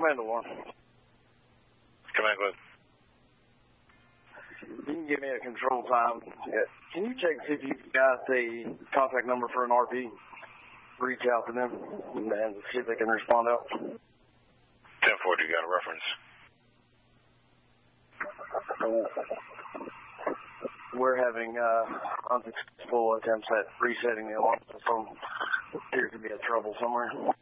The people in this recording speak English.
Command One. Command, go ahead. You can give me a control time. Yeah. Can you check see if you've got the contact number for an RP? Reach out to them and see if they can respond out. 10-4, you got a reference? We're having unsuccessful attempts at resetting the alarm system. Appears to be a trouble somewhere.